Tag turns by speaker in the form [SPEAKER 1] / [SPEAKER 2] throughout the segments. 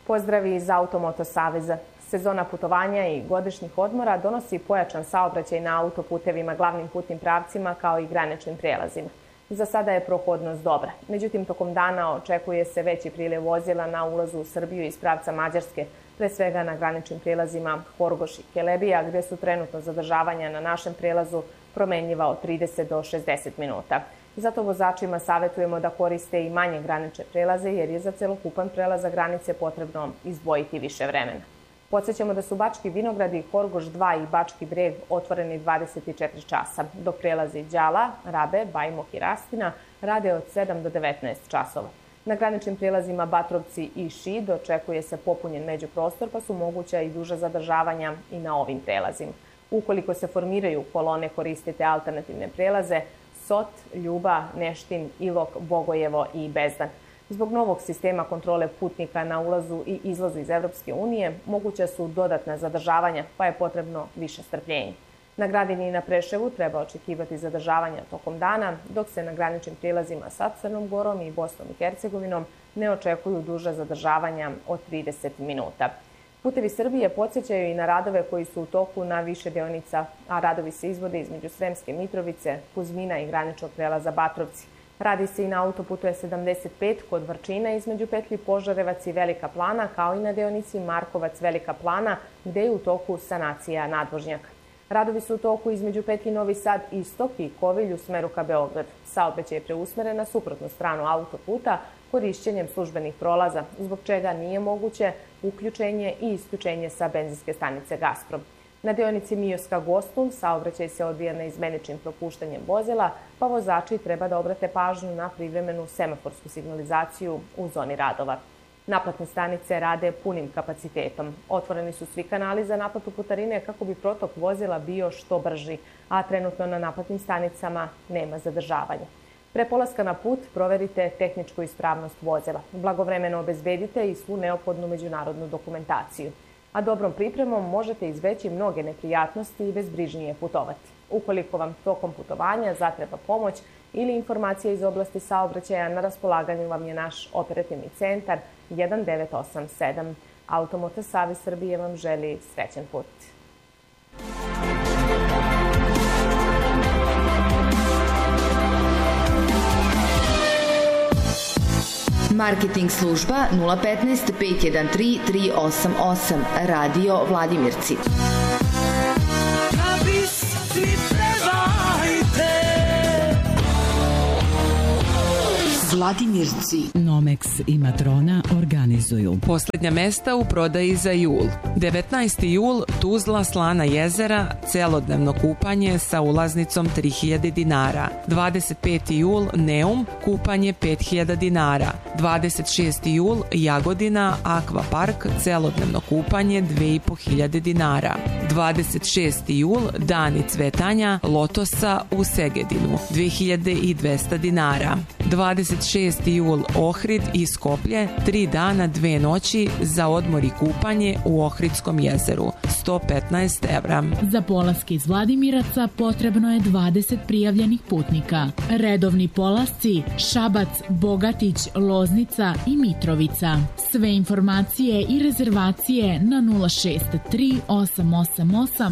[SPEAKER 1] Pozdravi iz Automoto Saveza. Sezona putovanja i godišnjih odmora donosi pojačan saobraćaj na autoputevima, glavnim putnim pravcima kao i graničnim prijelazima. Za sada je prohodnost dobra. Međutim, tokom dana očekuje se veći priljev vozila na ulazu u Srbiju iz pravca Mađarske, pre svega na graničnim prijelazima Horgoš i Kelebija, gde su trenutno zadržavanja na našem prijelazu promenljiva od 30 do 60 minuta. Zato vozačima savjetujemo da koriste i manje granične prelaze, jer je za celokupan prelaz granice potrebno izdvojiti više vremena. Podsjećamo da su Bački Vinogradi, Horgoš 2 i Bački Breg otvoreni 24 časa, dok prelazi Đala, Rabe, Bajmok i Rastina rade od 7 do 19 časova. Na graničnim prijelazima Batrovci i Šid očekuje se popunjen međuprostor, pa su moguća i duža zadržavanja i na ovim prelazima. Ukoliko se formiraju kolone, koristite alternativne prelaze Sot, Ljuba, Neštin, Ilok, Bogojevo i Bezdan. Zbog novog sistema kontrole putnika na ulazu i izlazu iz Evropske unije moguća su dodatna zadržavanja, pa je potrebno više strpljenja. Na Gradini i na Preševu treba očekivati zadržavanja tokom dana, dok se na graničnim prilazima sa Crnom Gorom i Bosnom i Hercegovinom ne očekuju duža zadržavanja od 30 minuta. Putevi Srbije podsjećaju i na radove koji su u toku na više deonica, a radovi se izvode između Sremske Mitrovice, Kuzmina i graničnog prelaza Batrovci. Radi se i na autoputu E75 kod Vrčina između petlji Požarevac i Velika Plana, kao i na deonici Markovac-Velika Plana, gde je u toku sanacija nadvožnjaka. Radovi su u toku između petlji Novi Sad Istok i Kovilj u smeru ka Beogradu. Saobraćaj je preusmeren na suprotnu stranu autoputa korišćenjem službenih prolaza, zbog čega nije moguće uključenje i isključenje sa benzinske stanice Gazprom. Na deonici Mioska-Gostun saobraćaj se odvija neizmeničnim propuštanjem vozila, pa vozači treba da obrate pažnju na privremenu semaforsku signalizaciju u zoni radova. Naplatne stanice rade punim kapacitetom. Otvoreni su svi kanali za naplatu putarine kako bi protok vozila bio što brži, a trenutno na naplatnim stanicama nema zadržavanja. Pre polaska na put proverite tehničku ispravnost vozila. Blagovremeno obezbedite i svu neophodnu međunarodnu dokumentaciju. A dobrom pripremom možete izbeći mnoge neprijatnosti i bezbrižnije putovati. Ukoliko vam tokom putovanja zatreba pomoć ili informacija iz oblasti saobraćaja, na raspolaganju vam je naš operativni centar 1987. Automoto Savez Srbije vam želi srećan put.
[SPEAKER 2] Marketing služba 015 513 388. Radio Vladimirci. Vladimirci.
[SPEAKER 3] Nomex i Matrona organizuju
[SPEAKER 4] poslednja mesta u prodaji za jul. 19. jul Tuzla, Slana jezera, celodnevno kupanje sa ulaznicom 3000 dinara. 25. jul Neum, kupanje 5000 dinara. 26. jul Jagodina, Akvapark, celodnevno kupanje 2500 dinara. 26. jul Dani cvetanja Lotosa u Segedinu, 2200 dinara. 26. jul Ohrid i Skoplje, 3 dana 2 noći za odmor i kupanje u Ohridskom jezeru, 115 evra.
[SPEAKER 5] Za polaske iz Vladimiraca potrebno je 20 prijavljenih putnika. Redovni polasci Šabac, Bogatić, Loznica i Mitrovica. Sve informacije i rezervacije na 063 888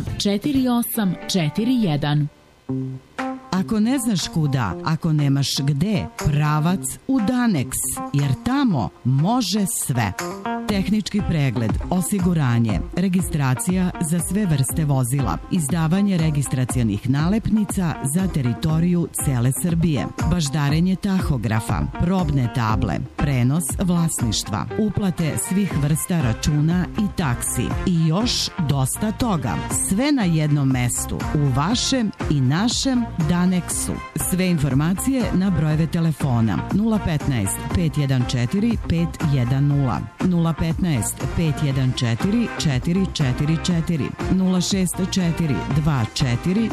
[SPEAKER 5] 4841.
[SPEAKER 3] Ako ne znaš kuda, ako nemaš gde, pravac u Danex, jer tamo može sve. Tehnički pregled, osiguranje, registracija za sve vrste vozila, izdavanje registracionih nalepnica za teritoriju cele Srbije, baždarenje tahografa, probne table, prenos vlasništva, uplate svih vrsta računa i taksi i još dosta toga. Sve na jednom mestu, u vašem i našem Danexu. Sve informacije na brojeve telefona 015 514 510, 015 514 444, 064 24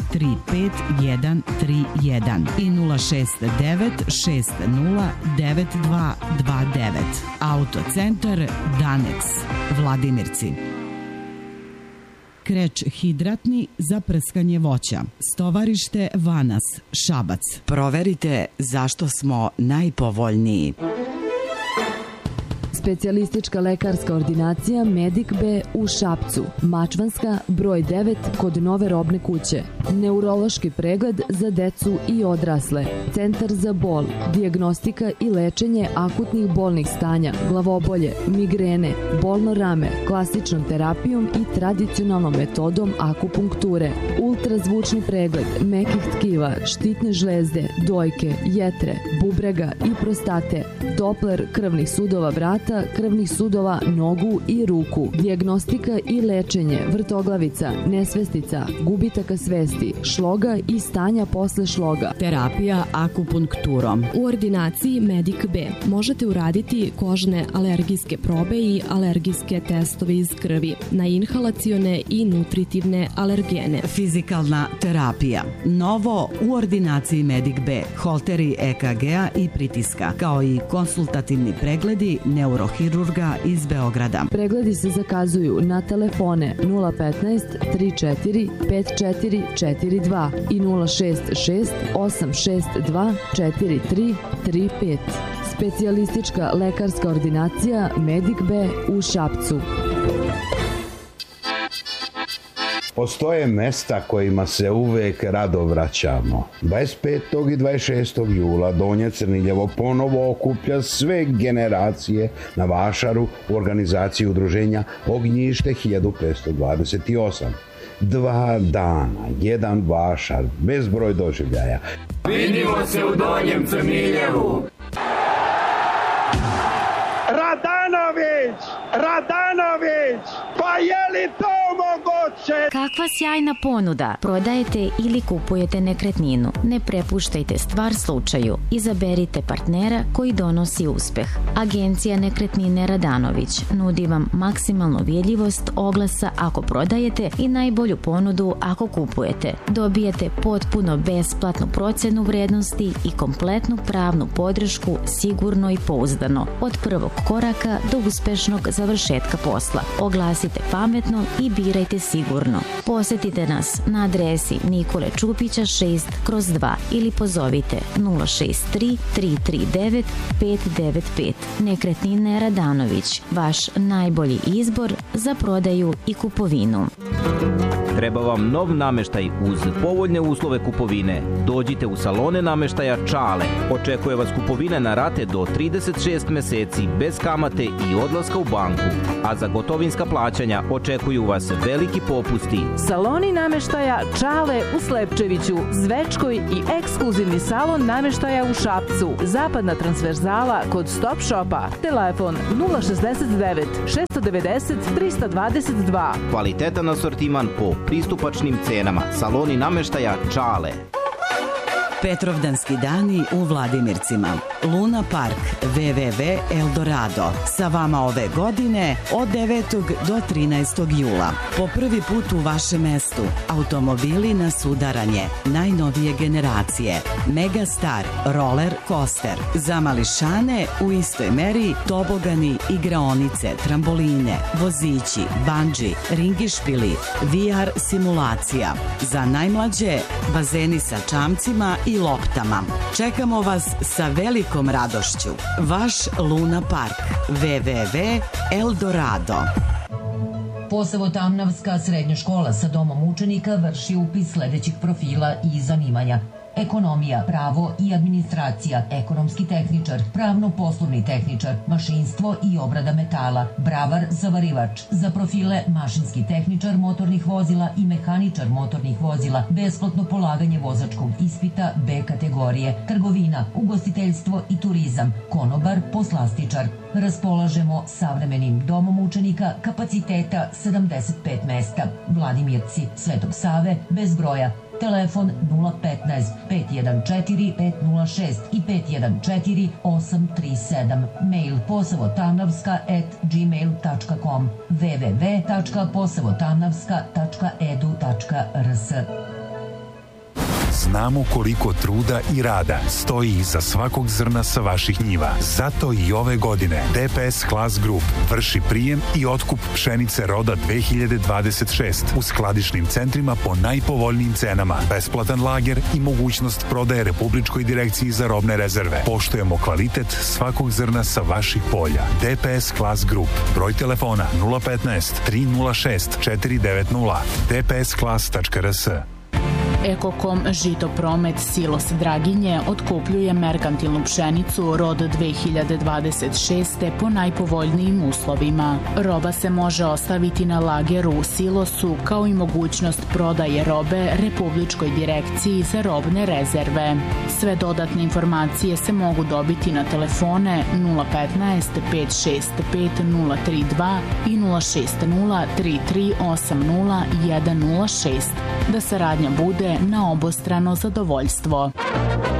[SPEAKER 3] 35131 i 069 60 9229. Autocentar Danex, Vladimirci. Kreč hidratni za prskanje voća. Stovarište Vanas, Šabac. Proverite zašto smo najpovoljniji.
[SPEAKER 6] Specijalistička lekarska ordinacija Medic B u Šapcu, Mačvanska, broj 9, kod Nove robne kuće. Neurološki pregled za decu i odrasle. Centar za bol, dijagnostika i lečenje akutnih bolnih stanja, glavobolje, migrene, bolno rame, klasičnom terapijom i tradicionalnom metodom akupunkture. Ultrazvučni pregled mekih tkiva, štitne žlezde, dojke, jetre, bubrega i prostate. Doppler krvnih sudova vrata, krvnih sudova nogu i ruku. Dijagnostika i lečenje vrtoglavica, nesvestica, gubitaka svesti, šloga i stanja posle šloga.
[SPEAKER 3] Terapija akupunkturom.
[SPEAKER 7] U ordinaciji Medic B možete uraditi kožne alergijske probe i alergijske testove iz krvi na inhalacione i nutritivne alergene.
[SPEAKER 3] Fizikalna terapija. Novo u ordinaciji Medic B. Holteri EKG-a i pritiska, kao i konsultativni pregledi neurohirurga iz Beograda.
[SPEAKER 6] Pregledi se zakazuju na telefone 015 34 54 42 i 066 862 43 35. Specijalistička lekarska ordinacija Medic B u Šapcu.
[SPEAKER 8] Postoje mesta kojima se uvek rado vraćamo. 25. i 26. jula Donje Crniljevo ponovo okuplja sve generacije na vašaru u organizaciji udruženja Ognjište 1528. 2 dana, jedan vašar, bezbroj doživljaja.
[SPEAKER 9] Vidimo se u Donjem Crniljevu! Radanović! Pa je li to moguće?
[SPEAKER 10] Kakva sjajna ponuda! Prodajete ili kupujete nekretninu. Ne prepuštajte stvar slučaju. Izaberite partnera koji donosi uspeh. Agencija Nekretnine Radanović nudi vam maksimalnu vidljivost oglasa ako prodajete i najbolju ponudu ako kupujete. Dobijete potpuno besplatnu procenu vrednosti i kompletnu pravnu podršku sigurno i pouzdano. Od prvog koraka do uspešnog završetka posla. Oglasite pametno i birajte sigurno. Posetite nas na adresi Nikole Čupića 6/2 ili pozovite 063 339 595. Nekretnine Radanović, vaš najbolji izbor za prodaju i kupovinu.
[SPEAKER 11] Treba vam nov nameštaj uz povoljne uslove kupovine. Dođite u salone nameštaja Čale. Očekuje vas kupovina na rate do 36 meseci bez kamate i odlaska u banku. A za gotovinska plaćanja očekuju vas veliki popusti.
[SPEAKER 12] Saloni nameštaja Čale u Slepčeviću, Zvečkoj i ekskluzivni salon nameštaja u Šapcu. Zapadna transverzala kod Stop Shopa. Telefon 069 690 322.
[SPEAKER 11] Kvalitetan asortiman po pristupačnim cenama. Saloni nameštaja Čale.
[SPEAKER 3] Petrovdanski dani u Vladimircima. Luna Park, www Eldorado. Sa vama ove godine od 9. do 13. jula. Po prvi put u vašem mestu. Automobili na sudaranje. Najnovije generacije. Megastar, roller coaster. Za mališane u istoj meri tobogani, igraonice, tramboline, vozići, bandži, ringišpili, VR simulacija. Za najmlađe bazeni sa čamcima i loptama. Čekamo vas sa velikom radošću. Vaš Luna Park. www Eldorado.
[SPEAKER 13] Posevo Tamnavska srednja škola sa domom učenika vrši upis sledećih profila i zanimanja: ekonomija, pravo i administracija, ekonomski tehničar, pravno-poslovni tehničar, mašinstvo i obrada metala, bravar, zavarivač. Za profile mašinski tehničar motornih vozila i mehaničar motornih vozila, besplatno polaganje vozačkog ispita B kategorije, trgovina, ugostiteljstvo i turizam, konobar, poslastičar. Raspolažemo savremenim domom učenika kapaciteta 75 mesta. Vladimirci, Svetog Save, bez broja. Telefon 015 514 506 i 514 837. Mail posevotamnavska@gmail.com www.posevotamnavska.edu.rs.
[SPEAKER 14] znamo koliko truda i rada stoji iza svakog zrna sa vaših njiva. Zato i ove godine DPS Hlas Group vrši prijem i otkup pšenice roda 2026 u skladišnim centrima po najpovoljnijim cenama, besplatan lager i mogućnost prodaje Republičkoj direkciji za robne rezerve. Poštujemo kvalitet svakog zrna sa vaših polja. DPS Hlas Group. Broj telefona 015 306 490 dpshlas.rs.
[SPEAKER 5] Ekokom Žitopromet Silos Draginje otkupljuje merkantilnu pšenicu rod 2026. po najpovoljnijim uslovima. Roba se može ostaviti na lageru u silosu kao i mogućnost prodaje robe Republičkoj direkciji za robne rezerve. Sve dodatne informacije se mogu dobiti na telefone 015 565 032 i 060 3380 106. Da saradnja bude na obostrano zadovoljstvo.